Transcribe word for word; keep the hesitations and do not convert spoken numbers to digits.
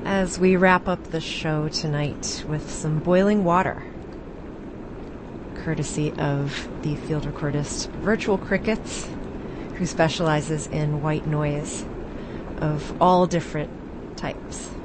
as we wrap up the show tonight with some boiling water, courtesy of the field recordist Virtual Crickets, who specializes in white noise of all different types.